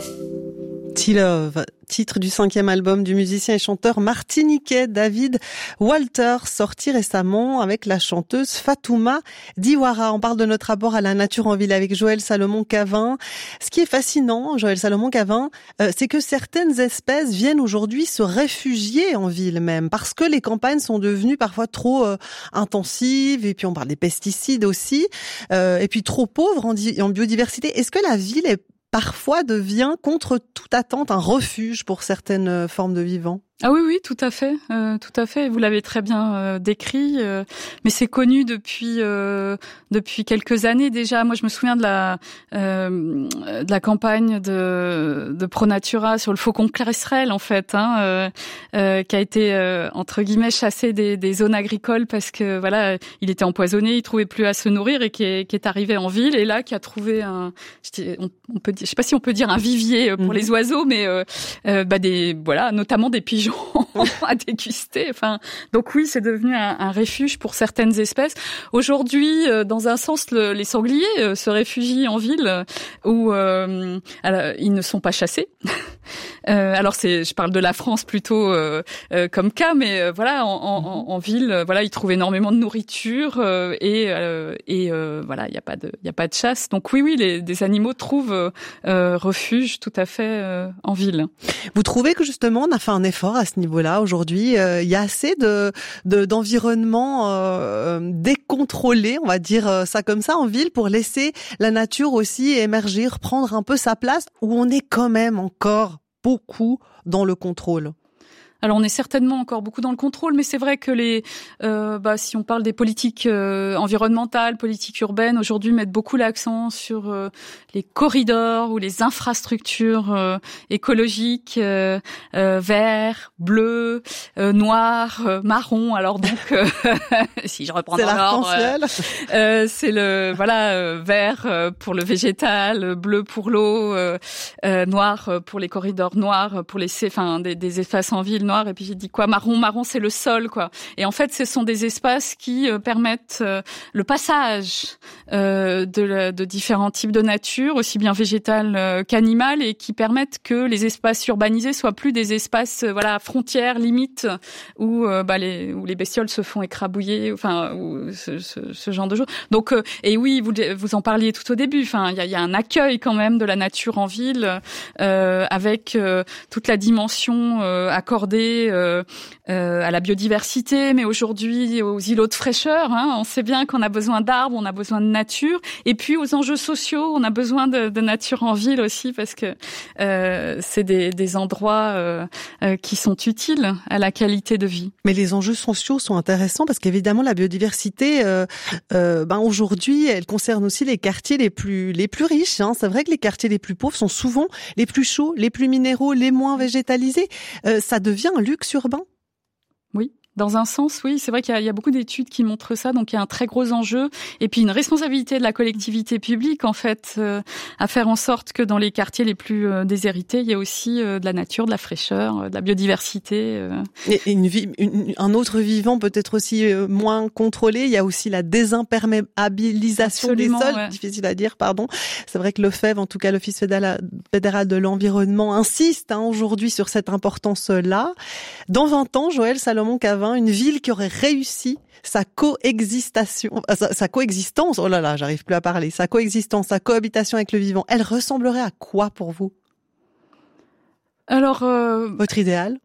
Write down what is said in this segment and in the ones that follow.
T-Love, titre du 5e album du musicien et chanteur martiniquais David Walter, sorti récemment avec la chanteuse Fatouma Diawara. On parle de notre rapport à la nature en ville avec Joël Salomon-Cavin. Ce qui est fascinant, Joël Salomon-Cavin, c'est que certaines espèces viennent aujourd'hui se réfugier en ville même, parce que les campagnes sont devenues parfois trop intensives, et puis on parle des pesticides aussi, et puis trop pauvres en biodiversité. Est-ce que la ville parfois devient, contre toute attente, un refuge pour certaines formes de vivants? Ah oui, tout à fait, tout à fait. Vous l'avez très bien décrit, mais c'est connu depuis quelques années déjà. Moi, je me souviens de la campagne de ProNatura sur le faucon cresserelle, en fait, qui a été entre guillemets chassé des zones agricoles parce que voilà, il était empoisonné, il trouvait plus à se nourrir et qui est arrivé en ville et là qui a trouvé on peut dire, je sais pas si on peut dire un vivier pour les oiseaux, mais notamment des pigeons à déguster. Enfin, donc oui, c'est devenu un refuge pour certaines espèces. Aujourd'hui, dans un sens, les sangliers se réfugient en ville où ils ne sont pas chassés. Alors je parle de la France plutôt comme cas, mais voilà, en ville, voilà, ils trouvent énormément de nourriture et voilà, il y a pas de chasse. Donc oui, des animaux trouvent refuge tout à fait en ville. Vous trouvez que justement on a fait un effort à ce niveau-là aujourd'hui? Il y a assez d'environnement décontrôlé, on va dire ça comme ça, en ville pour laisser la nature aussi émerger, prendre un peu sa place, où on est quand même encore beaucoup dans le contrôle? Alors on est certainement encore beaucoup dans le contrôle, mais c'est vrai que si on parle des politiques environnementales, politiques urbaines, aujourd'hui mettent beaucoup l'accent sur les corridors ou les infrastructures écologiques, vert, bleu, noir, marron. Alors donc, si je reprends dans l'ordre, c'est le vert pour le végétal, bleu pour l'eau, noir pour les corridors, noir pour des espaces en ville, noir, et puis j'ai dit quoi, marron c'est le sol, quoi. Et en fait ce sont des espaces qui permettent le passage de différents types de nature, aussi bien végétale qu'animale, et qui permettent que les espaces urbanisés soient plus des espaces frontières, limites, où les bestioles se font écrabouiller, ou ce genre de choses. Donc et oui, vous en parliez tout au début, il y a un accueil quand même de la nature en ville avec toute la dimension accordée à la biodiversité, mais aujourd'hui aux îlots de fraîcheur. On sait bien qu'on a besoin d'arbres, on a besoin de nature, et puis aux enjeux sociaux, on a besoin de nature en ville aussi, parce que c'est des endroits qui sont utiles à la qualité de vie. Mais les enjeux sociaux sont intéressants parce qu'évidemment la biodiversité, aujourd'hui, elle concerne aussi les quartiers les plus riches. C'est vrai que les quartiers les plus pauvres sont souvent les plus chauds, les plus minéraux, les moins végétalisés. Ça devient un luxe urbain? Oui. Dans un sens, oui, c'est vrai qu'il y a beaucoup d'études qui montrent ça, donc il y a un très gros enjeu, et puis une responsabilité de la collectivité publique, en fait, à faire en sorte que dans les quartiers les plus déshérités, il y a aussi de la nature, de la fraîcheur, de la biodiversité. Et un autre vivant peut-être aussi moins contrôlé, il y a aussi la désimperméabilisation des sols, ouais. Difficile à dire, pardon. C'est vrai que l'OFEV, en tout cas l'Office fédéral de l'environnement, insiste aujourd'hui sur cette importance-là. Dans 20 ans, Joël Salomon-Cavin, une ville qui aurait réussi sa coexistence, oh là là, j'arrive plus à parler, sa coexistence, sa cohabitation avec le vivant, elle ressemblerait à quoi pour vous? Alors, votre idéal?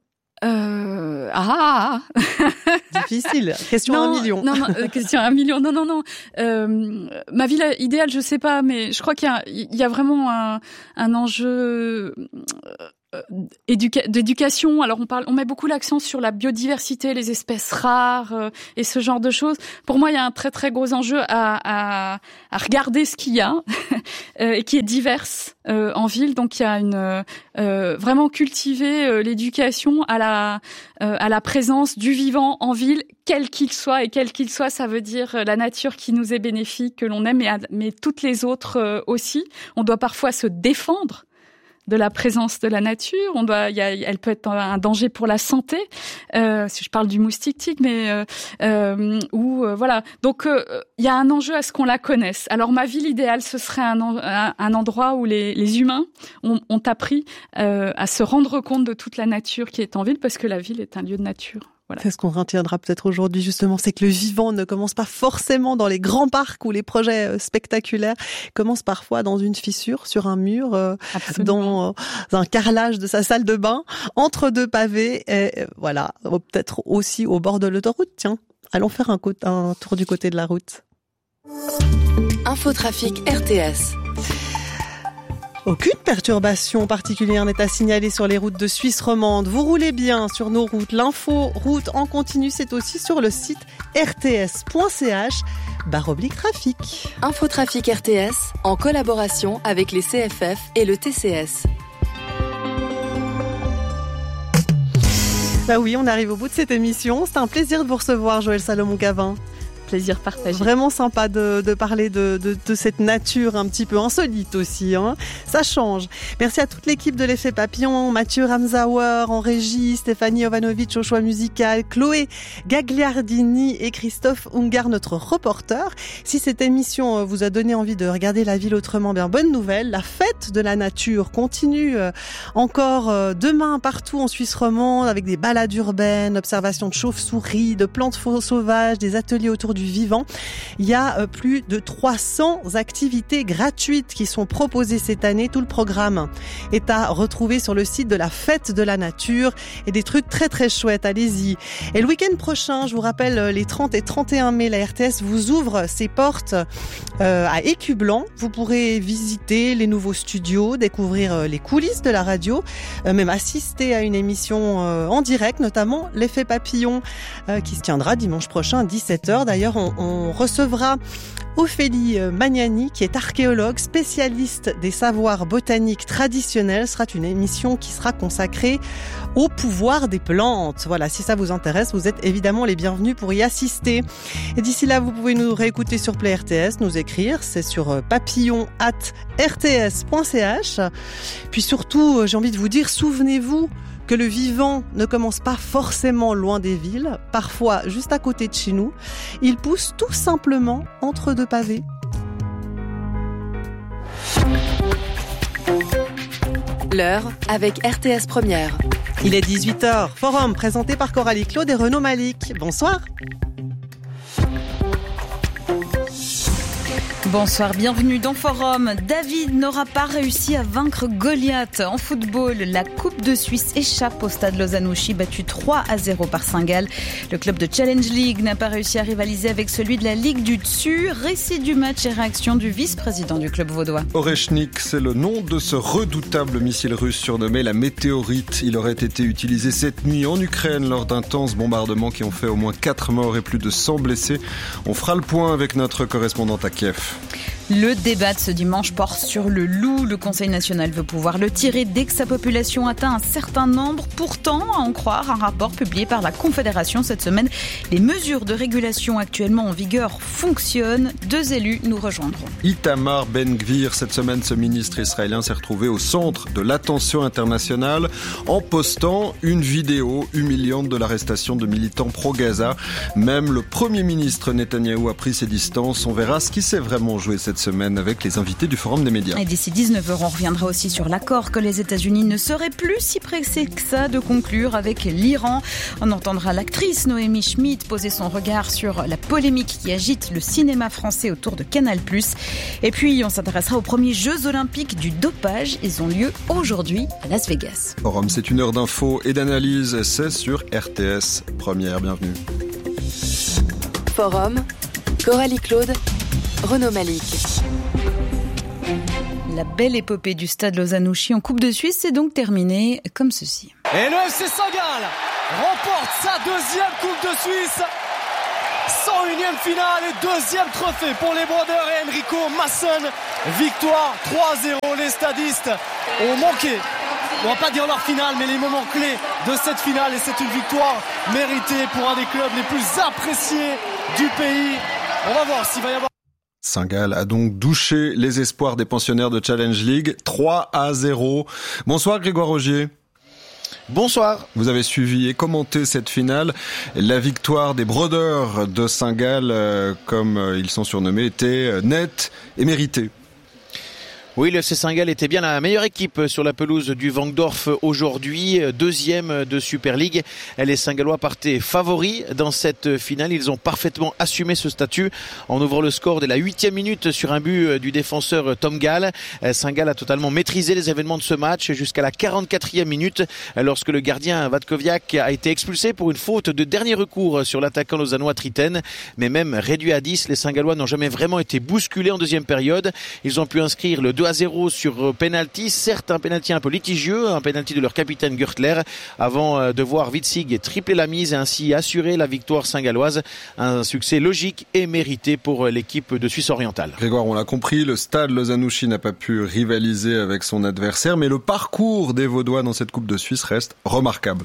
Difficile. Question à 1 million. Non, question à 1 million. Non. Ma ville idéale, je sais pas, mais je crois qu'il y a vraiment un enjeu d'éducation. Alors on met beaucoup l'accent sur la biodiversité, les espèces rares et ce genre de choses. Pour moi, il y a un très très gros enjeu à regarder ce qu'il y a et qui est diverse en ville. Donc il y a vraiment cultiver l'éducation à la présence du vivant en ville, quel qu'il soit, et quel qu'il soit, ça veut dire la nature qui nous est bénéfique, que l'on aime, mais toutes les autres aussi. On doit parfois se défendre de la présence de la nature. Elle peut être un danger pour la santé. Si je parle du moustique tique, mais voilà. Donc il y a un enjeu à ce qu'on la connaisse. Alors ma ville idéale, ce serait un endroit où les humains ont appris à se rendre compte de toute la nature qui est en ville, parce que la ville est un lieu de nature. Voilà. C'est ce qu'on retiendra peut-être aujourd'hui, justement, c'est que le vivant ne commence pas forcément dans les grands parcs ou les projets spectaculaires, commence parfois dans une fissure, sur un mur, dans un carrelage de sa salle de bain, entre deux pavés, et voilà, peut-être aussi au bord de l'autoroute. Tiens, allons faire un tour du côté de la route. Infotrafic RTS. Aucune perturbation particulière n'est à signaler sur les routes de Suisse romande. Vous roulez bien sur nos routes. L'info route en continu, c'est aussi sur le site rts.ch/trafic. Infotrafic RTS en collaboration avec les CFF et le TCS. Bah oui, on arrive au bout de cette émission. C'est un plaisir de vous recevoir, Joëlle Salomon-Gavin. Plaisir partagé. Vraiment sympa de parler de cette nature un petit peu insolite aussi. Hein. Ça change. Merci à toute l'équipe de l'Effet Papillon, Mathieu Ramsauer en régie, Stéphanie Jovanovic au choix musical, Chloé Gagliardini et Christophe Ungar, notre reporter. Si cette émission vous a donné envie de regarder la ville autrement, bien bonne nouvelle, la fête de la nature continue encore demain partout en Suisse romande avec des balades urbaines, observation de chauves-souris, de plantes sauvages, des ateliers autour du vivant. Il y a plus de 300 activités gratuites qui sont proposées cette année. Tout le programme est à retrouver sur le site de la Fête de la Nature et des trucs très très chouettes. Allez-y. Et le week-end prochain, je vous rappelle, les 30 et 31 mai, la RTS vous ouvre ses portes à Écublanc. Vous pourrez visiter les nouveaux studios, découvrir les coulisses de la radio, même assister à une émission en direct, notamment l'Effet Papillon qui se tiendra dimanche prochain à 17h. D'ailleurs, on recevra Ophélie Magnani, qui est archéologue, spécialiste des savoirs botaniques traditionnels. Ce sera une émission qui sera consacrée au pouvoir des plantes. Voilà, si ça vous intéresse, vous êtes évidemment les bienvenus pour y assister. Et d'ici là, vous pouvez nous réécouter sur Play RTS, nous écrire, c'est sur papillon@rts.ch. Puis surtout, j'ai envie de vous dire, souvenez-vous que le vivant ne commence pas forcément loin des villes, parfois juste à côté de chez nous. Il pousse tout simplement entre deux pavés. L'heure avec RTS Première. Il est 18h. Forum présenté par Coralie Claude et Renaud Malik. Bonsoir. Bonsoir, bienvenue dans Forum. David n'aura pas réussi à vaincre Goliath. En football, la Coupe de Suisse échappe au stade Lausanne-Ouchy, battu 3-0 par Saint-Gall. Le club de Challenge League n'a pas réussi à rivaliser avec celui de la Ligue du Dessus. Récit du match et réaction du vice-président du club vaudois. Oreshnik, c'est le nom de ce redoutable missile russe surnommé la météorite. Il aurait été utilisé cette nuit en Ukraine lors d'intenses bombardements qui ont fait au moins 4 morts et plus de 100 blessés. On fera le point avec notre correspondante à Kiev. Le débat de ce dimanche porte sur le loup. Le Conseil national veut pouvoir le tirer dès que sa population atteint un certain nombre. Pourtant, à en croire un rapport publié par la Confédération cette semaine, les mesures de régulation actuellement en vigueur fonctionnent. 2 élus nous rejoindront. Itamar Ben-Gvir, cette semaine, ce ministre israélien s'est retrouvé au centre de l'attention internationale en postant une vidéo humiliante de l'arrestation de militants pro-Gaza. Même le Premier ministre Netanyahou a pris ses distances. On verra ce qui s'est vraiment joué cette semaine avec les invités du Forum des médias. Et d'ici 19h, on reviendra aussi sur l'accord que les États-Unis ne seraient plus si pressés que ça de conclure avec l'Iran. On entendra l'actrice Noémie Schmidt poser son regard sur la polémique qui agite le cinéma français autour de Canal+. Et puis, on s'intéressera aux premiers Jeux Olympiques du dopage. Ils ont lieu aujourd'hui à Las Vegas. Forum, c'est une heure d'infos et d'analyse. C'est sur RTS Première. Bienvenue. Forum, Coralie Claude, Renaud Malik. La belle épopée du stade Lausanne-Ouchy en Coupe de Suisse s'est donc terminée comme ceci. Et le FC Saint-Gall remporte sa 2e Coupe de Suisse. 101e finale et 2e trophée pour les Brodeurs et Enrico Masson. Victoire 3-0. Les stadistes ont manqué, on va pas dire leur finale, mais les moments clés de cette finale. Et c'est une victoire méritée pour un des clubs les plus appréciés du pays. On va voir s'il va y avoir Saint-Gall a donc douché les espoirs des pensionnaires de Challenge League, 3-0. Bonsoir Grégoire Rogier. Bonsoir. Vous avez suivi et commenté cette finale. La victoire des Brodeurs de Saint-Gall, comme ils sont surnommés, était nette et méritée. Oui, le FC Saint-Gall était bien la meilleure équipe sur la pelouse du Vangdorf aujourd'hui, deuxième de Super League. Les Saint-Gallois partaient favoris dans cette finale. Ils ont parfaitement assumé ce statut en ouvrant le score dès la 8e minute sur un but du défenseur Tom Gall. Saint-Gall a totalement maîtrisé les événements de ce match jusqu'à la 44e minute lorsque le gardien Vatkoviak a été expulsé pour une faute de dernier recours sur l'attaquant lausannois Triten. Mais même réduit à 10, les Saint-Gallois n'ont jamais vraiment été bousculés en deuxième période. Ils ont pu inscrire le 2-0 sur penalty, certes un penalty un peu litigieux, un penalty de leur capitaine Gürtler, avant de voir Witzig tripler la mise et ainsi assurer la victoire saint-galloise. Un succès logique et mérité pour l'équipe de Suisse orientale. Grégoire, on l'a compris, le Stade Lausanne-Ouchy n'a pas pu rivaliser avec son adversaire, mais le parcours des Vaudois dans cette Coupe de Suisse reste remarquable.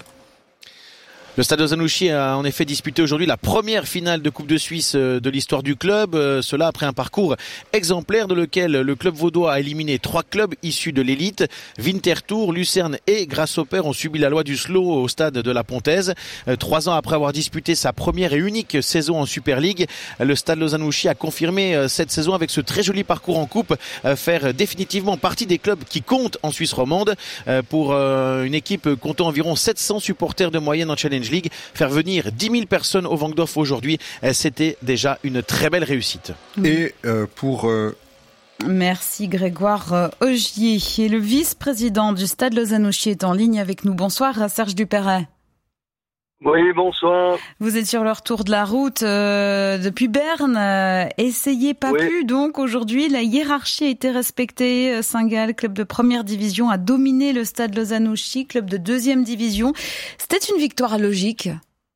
Le Stade Lausanne-Ouchy a en effet disputé aujourd'hui la première finale de Coupe de Suisse de l'histoire du club. Cela après un parcours exemplaire dans lequel le club vaudois a éliminé 3 clubs issus de l'élite. Winterthur, Lucerne et Grasshopper ont subi la loi du slow au stade de la Pontaise. 3 ans après avoir disputé sa première et unique saison en Super League, le Stade Lausanne-Ouchy a confirmé cette saison avec ce très joli parcours en coupe, faire définitivement partie des clubs qui comptent en Suisse romande. Pour une équipe comptant environ 700 supporters de moyenne en Challenge League, faire venir 10 000 personnes au Vangdorf aujourd'hui, c'était déjà une très belle réussite. Et pour... Merci Grégoire Augier. Et le vice-président du Stade Lausanne-Ouchy est en ligne avec nous. Bonsoir Serge Dupéret. Oui, bonsoir. Vous êtes sur le retour de la route depuis Berne. Essayez pas plus donc aujourd'hui. La hiérarchie a été respectée. Saint-Gall, club de première division, a dominé le Stade Lausanne-Ouchy, club de deuxième division. C'était une victoire logique.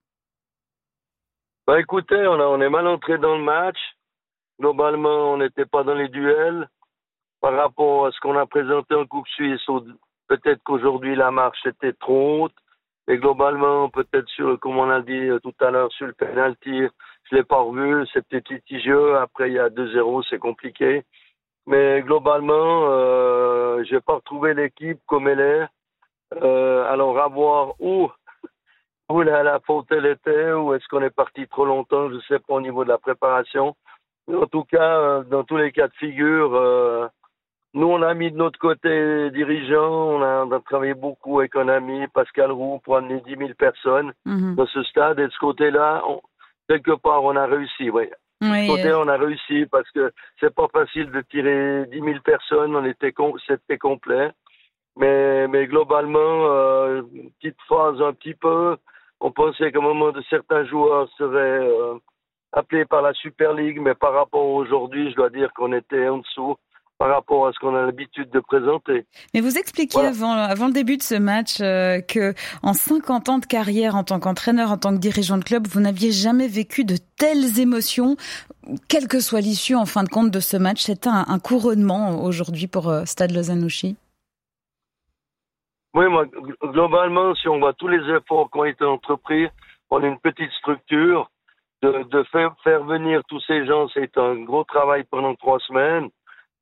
Écoutez, on est mal entré dans le match. Globalement, on n'était pas dans les duels. Par rapport à ce qu'on a présenté en Coupe Suisse, peut-être qu'aujourd'hui la marche était trop haute. Et globalement, peut-être comme on a dit tout à l'heure, sur le penalty, je l'ai pas revu, c'est peut-être litigieux. Après, il y a 2-0, c'est compliqué. Mais globalement, j'ai pas retrouvé l'équipe comme elle est. Alors, à voir où la faute elle était, ou est-ce qu'on est parti trop longtemps, je sais pas au niveau de la préparation. Mais en tout cas, dans tous les cas de figure, nous, on a mis de notre côté dirigeants, on a travaillé beaucoup avec un ami, Pascal Roux, pour amener 10 000 personnes dans ce stade. Et de ce côté-là, quelque part, on a réussi. Oui. De ce côté, on a réussi parce que c'est pas facile de tirer 10 000 personnes. C'était complet. Mais globalement, une petite phase un petit peu. On pensait qu'à un moment de certains joueurs seraient appelés par la Super League, mais par rapport à aujourd'hui, je dois dire qu'on était en dessous par rapport à ce qu'on a l'habitude de présenter. Mais vous expliquiez avant le début de ce match que en 50 ans de carrière en tant qu'entraîneur, en tant que dirigeant de club, vous n'aviez jamais vécu de telles émotions, quelle que soit l'issue en fin de compte de ce match. C'est un couronnement aujourd'hui pour Stade Lausanne-Ouchy. Oui, moi, globalement, si on voit tous les efforts qui ont été entrepris, on a une petite structure. De faire venir tous ces gens, c'est un gros travail pendant 3 semaines.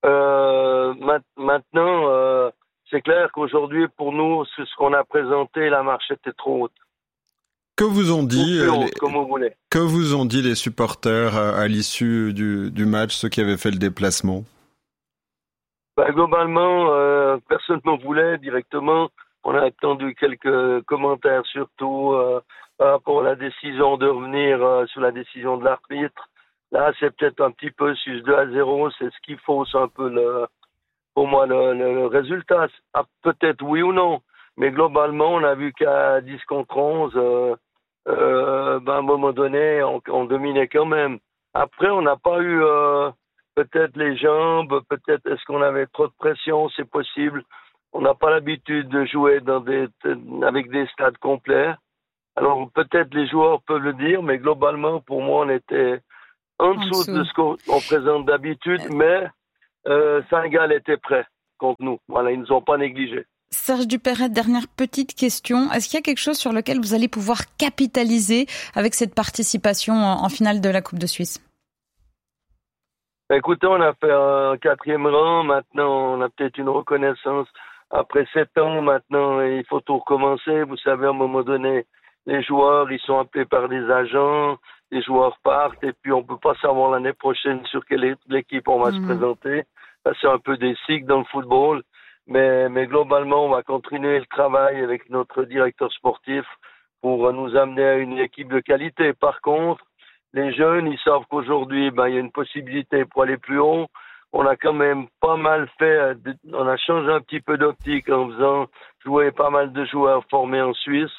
Maintenant, c'est clair qu'aujourd'hui, pour nous, ce qu'on a présenté, la marche était trop haute. Que vous ont dit comme vous voulez. Que vous ont dit les supporters à l'issue du match, ceux qui avaient fait le déplacement? Globalement, personne n'en voulait directement. On a attendu quelques commentaires, surtout par rapport à la décision de revenir sur la décision de l'arbitre. Là, c'est peut-être un petit peu sur 2-0, c'est ce qu'il faut, c'est un peu pour moi le résultat. Peut-être oui ou non, mais globalement, on a vu qu'à 10 contre 11, à un moment donné, on dominait quand même. Après, on n'a pas eu peut-être les jambes, peut-être est-ce qu'on avait trop de pression, c'est possible. On n'a pas l'habitude de jouer avec des stades complets. Alors peut-être les joueurs peuvent le dire, mais globalement, pour moi, on était en dessous de ce qu'on présente d'habitude, mais Saint-Gall était prêt contre nous. Voilà, ils ne nous ont pas négligés. Serge Dupéret, dernière petite question. Est-ce qu'il y a quelque chose sur lequel vous allez pouvoir capitaliser avec cette participation en finale de la Coupe de Suisse? Écoutez, on a fait un 4e rang. Maintenant, on a peut-être une reconnaissance. Après 7 ans, maintenant, il faut tout recommencer. Vous savez, à un moment donné, les joueurs, ils sont appelés par des agents. Les joueurs partent et puis on peut pas savoir l'année prochaine sur quelle équipe on va se présenter. Ça, c'est un peu des cycles dans le football. Mais globalement, on va continuer le travail avec notre directeur sportif pour nous amener à une équipe de qualité. Par contre, les jeunes, ils savent qu'aujourd'hui, il y a une possibilité pour aller plus haut. On a quand même pas mal fait, on a changé un petit peu d'optique en faisant jouer pas mal de joueurs formés en Suisse.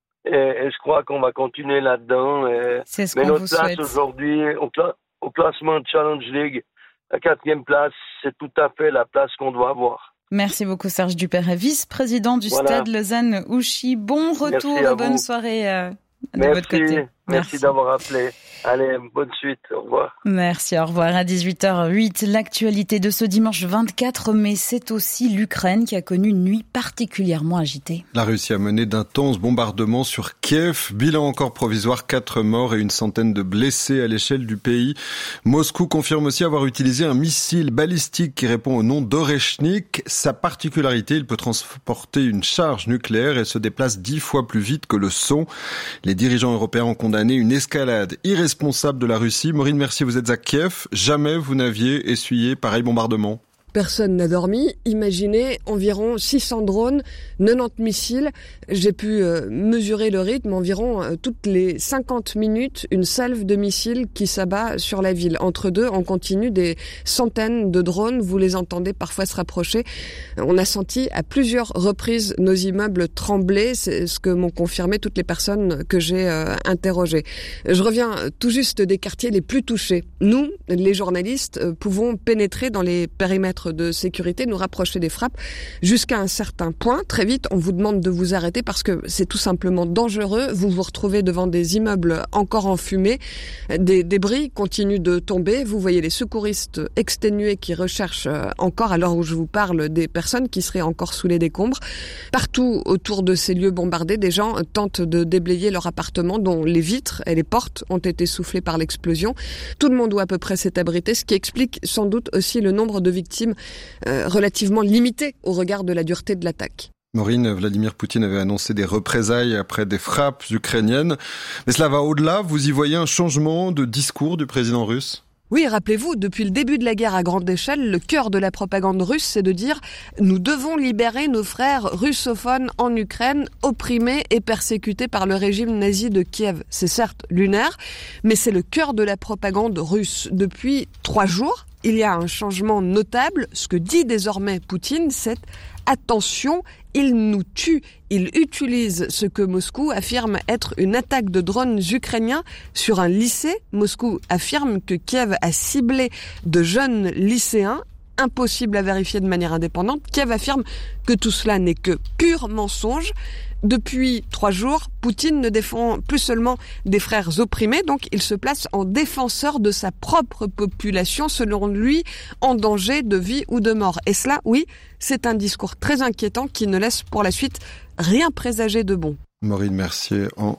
Et je crois qu'on va continuer là-dedans. C'est ce mais qu'on notre vous place souhaite. aujourd'hui, au classement de Challenge League, la 4e place, c'est tout à fait la place qu'on doit avoir. Merci beaucoup Serge Dupéret, vice-président du Stade Lausanne-Ouchy. Bon retour et bonne soirée de votre côté. Merci d'avoir appelé. Allez, bonne suite. Au revoir. Merci, au revoir. À 18h08, l'actualité de ce dimanche 24 mai, c'est aussi l'Ukraine qui a connu une nuit particulièrement agitée. La Russie a mené d'intenses bombardements sur Kiev. Bilan encore provisoire, 4 morts et une centaine de blessés à l'échelle du pays. Moscou confirme aussi avoir utilisé un missile balistique qui répond au nom d'Oreshnik. Sa particularité, il peut transporter une charge nucléaire et se déplace 10 fois plus vite que le son. Les dirigeants européens ont condamné une escalade irresponsable de la Russie. Maureen Mercier, vous êtes à Kiev. Jamais vous n'aviez essuyé pareil bombardement. Personne n'a dormi. Imaginez environ 600 drones, 90 missiles. J'ai pu mesurer le rythme. Environ toutes les 50 minutes, une salve de missiles qui s'abat sur la ville. Entre deux, on continue des centaines de drones. Vous les entendez parfois se rapprocher. On a senti à plusieurs reprises nos immeubles trembler. C'est ce que m'ont confirmé toutes les personnes que j'ai interrogées. Je reviens tout juste des quartiers les plus touchés. Nous, les journalistes, pouvons pénétrer dans les périmètres de sécurité, nous rapprocher des frappes jusqu'à un certain point. Très vite, on vous demande de vous arrêter parce que c'est tout simplement dangereux. Vous vous retrouvez devant des immeubles encore en fumée. Des débris continuent de tomber. Vous voyez les secouristes exténués qui recherchent encore, à l'heure où je vous parle, des personnes qui seraient encore sous les décombres. Partout autour de ces lieux bombardés, des gens tentent de déblayer leur appartement dont les vitres et les portes ont été soufflées par l'explosion. Tout le monde doit à peu près s'être abrité, ce qui explique sans doute aussi le nombre de victimes relativement limité au regard de la dureté de l'attaque. Maureen, Vladimir Poutine avait annoncé des représailles après des frappes ukrainiennes. Mais cela va au-delà. Vous y voyez un changement de discours du président russe ? Oui, rappelez-vous, depuis le début de la guerre à grande échelle, le cœur de la propagande russe, c'est de dire « Nous devons libérer nos frères russophones en Ukraine, opprimés et persécutés par le régime nazi de Kiev ». C'est certes lunaire, mais c'est le cœur de la propagande russe. Depuis 3 jours, il y a un changement notable. Ce que dit désormais Poutine, c'est « Attention, il nous tue ». Il utilise ce que Moscou affirme être une attaque de drones ukrainiens sur un lycée. Moscou affirme que Kiev a ciblé de jeunes lycéens. Impossible à vérifier de manière indépendante. Kiev affirme que tout cela n'est que pur mensonge. Depuis 3 jours, Poutine ne défend plus seulement des frères opprimés, donc il se place en défenseur de sa propre population, selon lui, en danger de vie ou de mort. Et cela, oui, c'est un discours très inquiétant qui ne laisse pour la suite rien présager de bon. Maureen Mercier en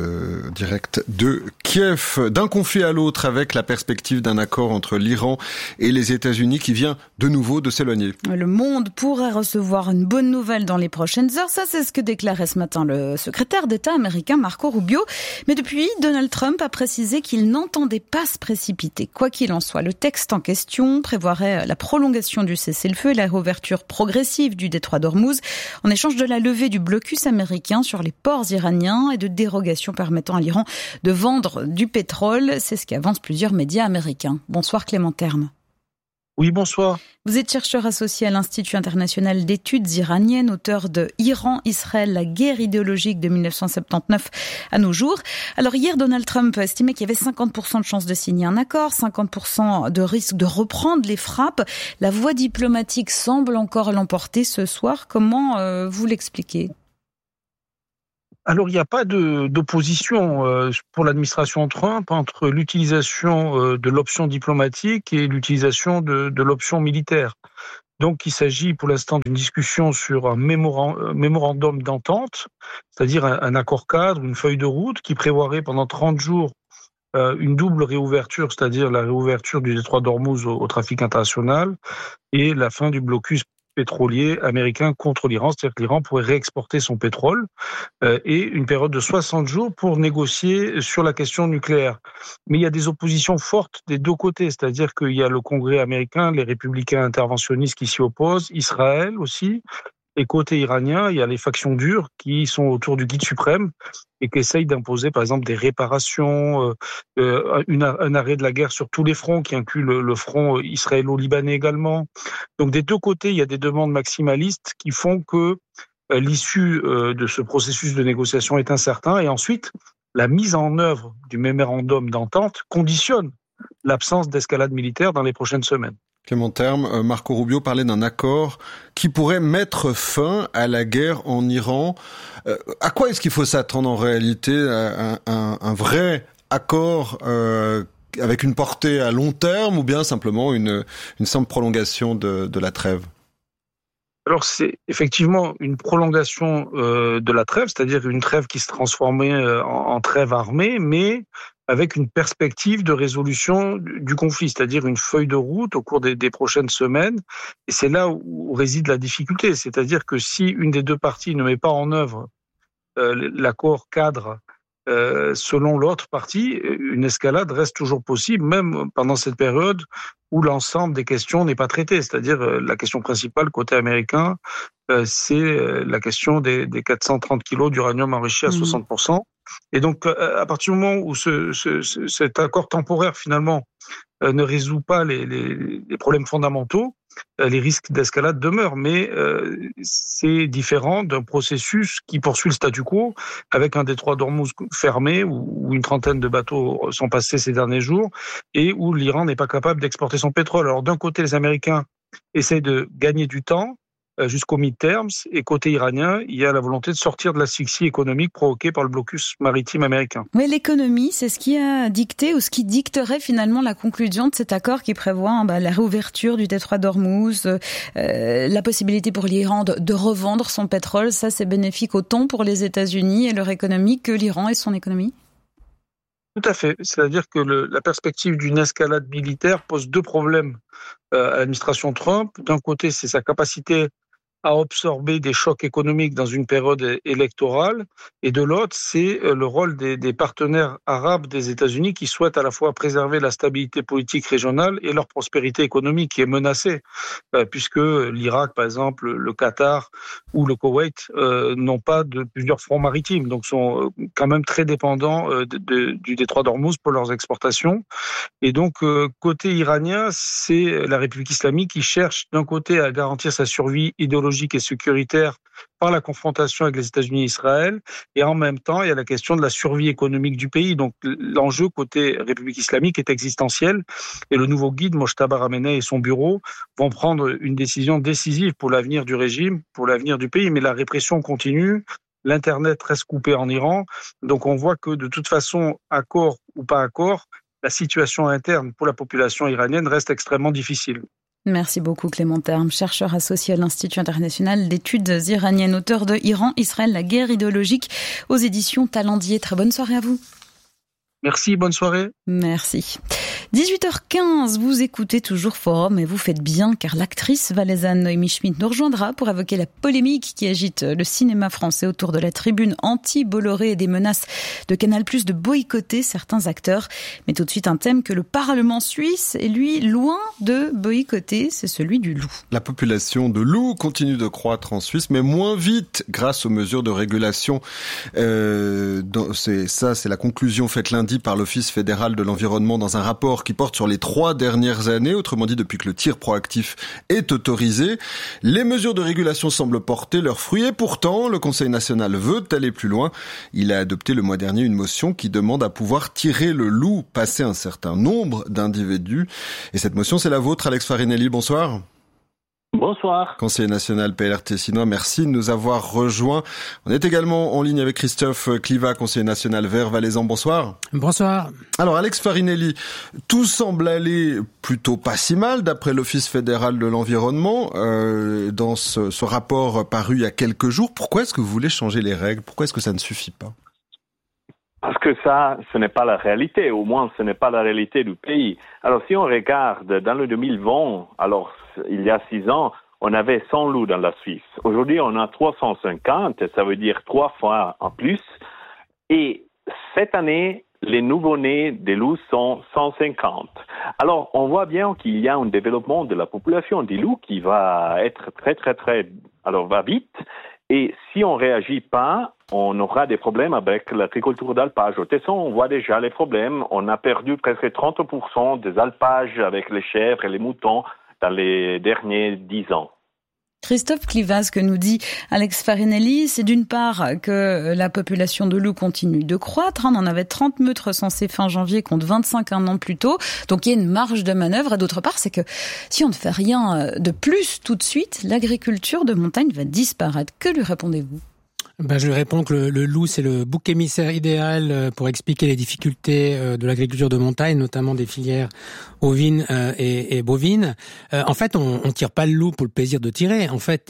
direct de Kiev. D'un conflit à l'autre avec la perspective d'un accord entre l'Iran et les États-Unis qui vient de nouveau de s'éloigner. Le monde pourrait recevoir une bonne nouvelle dans les prochaines heures. Ça, c'est ce que déclarait ce matin le secrétaire d'État américain Marco Rubio. Mais depuis, Donald Trump a précisé qu'il n'entendait pas se précipiter. Quoi qu'il en soit, le texte en question prévoirait la prolongation du cessez-le-feu et la réouverture progressive du détroit d'Ormuz en échange de la levée du blocus américain sur les ports iraniens et de dérogations permettant à l'Iran de vendre du pétrole. C'est ce qu'avancent plusieurs médias américains. Bonsoir Clément Terme. Oui, bonsoir. Vous êtes chercheur associé à l'Institut international d'études iraniennes, auteur de Iran-Israël, la guerre idéologique de 1979 à nos jours. Alors hier, Donald Trump estimait qu'il y avait 50% de chances de signer un accord, 50% de risque de reprendre les frappes. La voie diplomatique semble encore l'emporter ce soir. Comment vous l'expliquez ? Alors, il n'y a pas d'opposition pour l'administration Trump entre l'utilisation de l'option diplomatique et l'utilisation de l'option militaire. Donc, il s'agit pour l'instant d'une discussion sur un mémorandum d'entente, c'est-à-dire un accord cadre, une feuille de route qui prévoirait pendant 30 jours une double réouverture, c'est-à-dire la réouverture du détroit d'Ormuz au trafic international et la fin du blocus pétrolier américain contre l'Iran, c'est-à-dire que l'Iran pourrait réexporter son pétrole et une période de 60 jours pour négocier sur la question nucléaire. Mais il y a des oppositions fortes des deux côtés, c'est-à-dire qu'il y a le Congrès américain, les républicains interventionnistes qui s'y opposent, Israël aussi, et côté iranien, il y a les factions dures qui sont autour du guide suprême et qui essayent d'imposer, par exemple, des réparations, un arrêt de la guerre sur tous les fronts, qui inclut le front israélo-libanais également. Donc, des deux côtés, il y a des demandes maximalistes qui font que l'issue de ce processus de négociation est incertain. Et ensuite, la mise en œuvre du mémorandum d'entente conditionne l'absence d'escalade militaire dans les prochaines semaines. Clément Terme, Marco Rubio parlait d'un accord qui pourrait mettre fin à la guerre en Iran. À quoi est-ce qu'il faut s'attendre en réalité? Un vrai accord avec une portée à long terme ou bien simplement une simple prolongation de la trêve? Alors c'est effectivement une prolongation de la trêve, c'est-à-dire une trêve qui se transformait en trêve armée, mais avec une perspective de résolution du conflit, c'est-à-dire une feuille de route au cours des prochaines semaines. Et c'est là où réside la difficulté, c'est-à-dire que si une des deux parties ne met pas en œuvre l'accord cadre selon l'autre partie, une escalade reste toujours possible, même pendant cette période où l'ensemble des questions n'est pas traité. C'est-à-dire la question principale côté américain, c'est la question des 430 kilos d'uranium enrichi à 60%. Et donc, à partir du moment où cet accord temporaire, finalement, ne résout pas les problèmes fondamentaux, les risques d'escalade demeurent. Mais c'est différent d'un processus qui poursuit le statu quo, avec un détroit d'Ormuz fermé, où une trentaine de bateaux sont passés ces derniers jours, et où l'Iran n'est pas capable d'exporter son pétrole. Alors, d'un côté, les Américains essayent de gagner du temps, jusqu'au mid-terms, et côté iranien, il y a la volonté de sortir de l'asphyxie économique provoquée par le blocus maritime américain. Oui, l'économie, c'est ce qui a dicté ou ce qui dicterait finalement la conclusion de cet accord qui prévoit la réouverture du détroit d'Ormuz, la possibilité pour l'Iran de revendre son pétrole. Ça, c'est bénéfique autant pour les États-Unis et leur économie que l'Iran et son économie. Tout à fait. C'est-à-dire que la perspective d'une escalade militaire pose deux problèmes à l'administration Trump. D'un côté, c'est sa capacité à absorber des chocs économiques dans une période électorale, et de l'autre, c'est le rôle des partenaires arabes des États-Unis qui souhaitent à la fois préserver la stabilité politique régionale et leur prospérité économique qui est menacée, puisque l'Irak, par exemple, le Qatar ou le Koweït n'ont pas de plusieurs fronts maritimes, donc sont quand même très dépendants du détroit d'Ormuz pour leurs exportations. Et donc, côté iranien, c'est la République islamique qui cherche d'un côté à garantir sa survie idéologique et sécuritaire par la confrontation avec les États-Unis et Israël, et en même temps, il y a la question de la survie économique du pays. Donc, l'enjeu côté République islamique est existentiel, et le nouveau guide, Mojtaba Khamenei et son bureau vont prendre une décision décisive pour l'avenir du régime, pour l'avenir du pays, mais la répression continue. L'Internet reste coupé en Iran, donc on voit que de toute façon, accord ou pas accord, la situation interne pour la population iranienne reste extrêmement difficile. Merci beaucoup Clément Terme, chercheur associé à l'Institut international d'études iraniennes, auteur de Iran, Israël, la guerre idéologique aux éditions Talendier. Très bonne soirée à vous. Merci, bonne soirée. Merci. 18h15, vous écoutez toujours Forum et vous faites bien car l'actrice valaisanne Noémie Schmitt nous rejoindra pour évoquer la polémique qui agite le cinéma français autour de la tribune anti-Bolloré et des menaces de Canal+ de boycotter certains acteurs. Mais tout de suite un thème que le Parlement suisse est lui loin de boycotter, c'est celui du loup. La population de loups continue de croître en Suisse, mais moins vite grâce aux mesures de régulation. C'est la conclusion faite lundi par l'Office fédéral de l'environnement dans un rapport qui porte sur les 3 dernières années, autrement dit depuis que le tir proactif est autorisé. Les mesures de régulation semblent porter leurs fruits et pourtant le Conseil national veut aller plus loin. Il a adopté le mois dernier une motion qui demande à pouvoir tirer le loup passé un certain nombre d'individus. Et cette motion, c'est la vôtre, Alex Farinelli. Bonsoir. Bonsoir. Conseiller national PLR Tessinois, merci de nous avoir rejoints. On est également en ligne avec Christophe Cliva, conseiller national Vert Valaisan. Bonsoir. Bonsoir. Alors Alex Farinelli, tout semble aller plutôt pas si mal d'après l'Office fédéral de l'environnement dans ce rapport paru il y a quelques jours. Pourquoi est-ce que vous voulez changer les règles ? Pourquoi est-ce que ça ne suffit pas ? Parce que ça, ce n'est pas la réalité. Au moins, ce n'est pas la réalité du pays. Alors, si on regarde dans le 2020, alors, il y a 6 ans, on avait 100 loups dans la Suisse. Aujourd'hui, on a 350, ça veut dire 3 fois en plus. Et cette année, les nouveau-nés des loups sont 150. Alors, on voit bien qu'il y a un développement de la population des loups qui va être va vite. Et si on ne réagit pas, on aura des problèmes avec l'agriculture d'alpage. Au Tesson, on voit déjà les problèmes. On a perdu presque 30% des alpages avec les chèvres et les moutons dans les derniers 10 ans. Christophe Clivaz, ce que nous dit Alex Farinelli, c'est d'une part que la population de loups continue de croître. On en avait 30 meutes recensées fin janvier contre 25 un an plus tôt. Donc il y a une marge de manœuvre. Et d'autre part, c'est que si on ne fait rien de plus tout de suite, l'agriculture de montagne va disparaître. Que lui répondez-vous ? Je lui réponds que le loup, c'est le bouc émissaire idéal pour expliquer les difficultés de l'agriculture de montagne, notamment des filières ovines et bovines. En fait, on tire pas le loup pour le plaisir de tirer. En fait,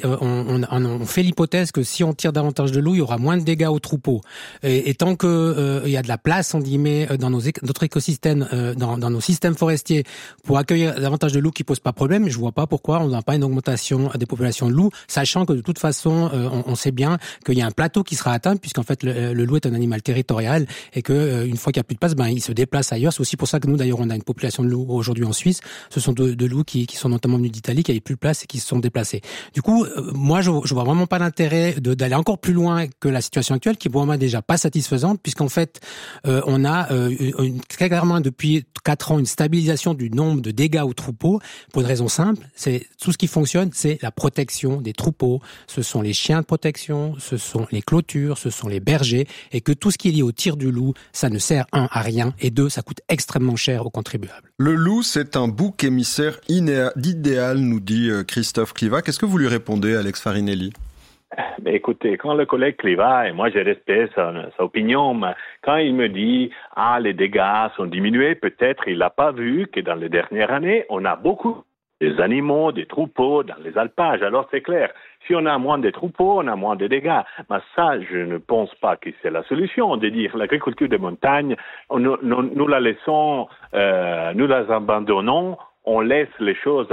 on fait l'hypothèse que si on tire davantage de loup, il y aura moins de dégâts aux troupeaux. Et tant que il y a de la place, en guillemets, dans notre écosystème, dans nos systèmes forestiers, pour accueillir davantage de loups qui posent pas problème, je vois pas pourquoi on n'a pas une augmentation des populations de loups, sachant que de toute façon, on sait bien qu'il y a un plateau qui sera atteint, puisqu'en fait le loup est un animal territorial et que une fois qu'il n'y a plus de place, il se déplace ailleurs. C'est aussi pour ça que nous d'ailleurs on a une population de loups aujourd'hui en Suisse. Ce sont de loups qui sont notamment venus d'Italie, qui n'avaient plus de place et qui se sont déplacés. Du coup, moi je vois vraiment pas l'intérêt d'aller encore plus loin que la situation actuelle, qui est pour moi déjà pas satisfaisante, puisqu'en fait on a très clairement depuis 4 ans une stabilisation du nombre de dégâts aux troupeaux pour une raison simple, c'est tout ce qui fonctionne, c'est la protection des troupeaux. Ce sont les chiens de protection, ce sont les clôtures, ce sont les bergers, et que tout ce qui est lié au tir du loup, ça ne sert à rien, et 2, ça coûte extrêmement cher aux contribuables. Le loup, c'est un bouc émissaire idéal, nous dit Christophe Clivaz. Qu'est-ce que vous lui répondez, Alex Farinelli ? Mais écoutez, quand le collègue Clivaz, et moi je respecte sa opinion, mais quand il me dit « les dégâts sont diminués », peut-être il n'a pas vu que dans les dernières années, on a beaucoup des animaux, des troupeaux dans les alpages. Alors c'est clair, si on a moins de troupeaux, on a moins de dégâts. Mais ça, je ne pense pas que c'est la solution de dire l'agriculture de montagne, nous la laissons, nous la abandonnons, on laisse les choses